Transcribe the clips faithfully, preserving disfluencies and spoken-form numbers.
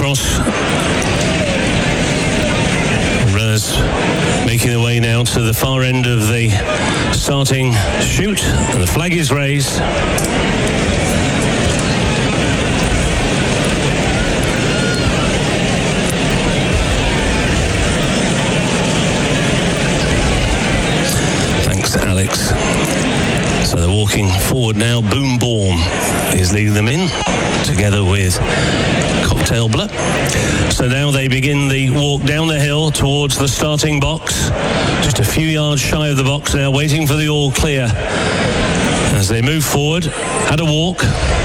across. Runners making their way now to the far end of the starting chute, and the flag is raised. Thanks, Alex. So they're walking forward now. Boom Bourne is leading them in, together with Cocktail Bleu. So now they begin the walk down the hill towards the starting box. Just a few yards shy of the box now, waiting for the all clear. As they move forward, at a walk.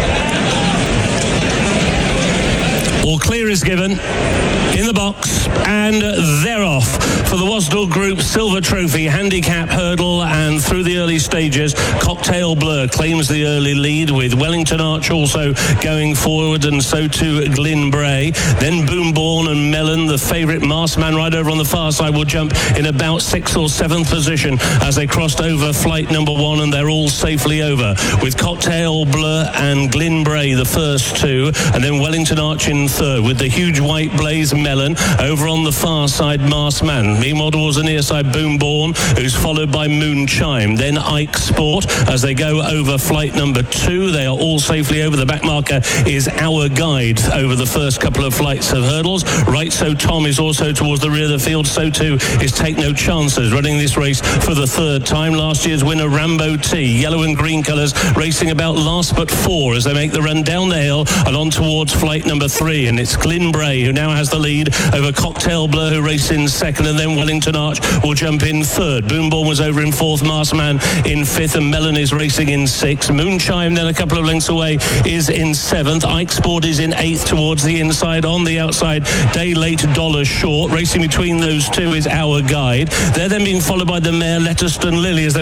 All clear is given in the box, and they're off for the Wasdell Group Silver Trophy Handicap Hurdle. And through the early stages, Cocktail Bleu claims the early lead, with Wellington Arch also going forward, and so too Glyn Bray. Then Boom Bourne and Melon, the favourite Marsman right over on the far side, will jump in about sixth or seventh position as they crossed over flight number one, and they're all safely over, with Cocktail Bleu and Glyn Bray the first two, and then Wellington Arch in third, with the huge white blaze Melon over on the far side, Marsman. Meanwhile, towards the near side, Boom Bourne, who's followed by Moon Chime. Then Ike Sport as they go over flight number two. They are all safely over. The back marker is Our Guide over the first couple of flights of hurdles. Right So Tom is also towards the rear of the field. So too is Take No Chances, running this race for the third time. Last year's winner, Rambo T. Yellow and green colours racing about last but four as they make the run down the hill and on towards flight number three. And it's Glyn Bray who now has the lead over Cocktail Bleu, who raced in second, and then Wellington Arch will jump in third. Boom Bourne was over in fourth, Marsman in fifth, and Melon is racing in sixth. Moon Chime, then a couple of lengths away, is in seventh. Ike Sport is in eighth towards the inside. On the outside, Day Late Dollar Short. Racing between those two is Our Guide. They're then being followed by the mare Letterston Lily as they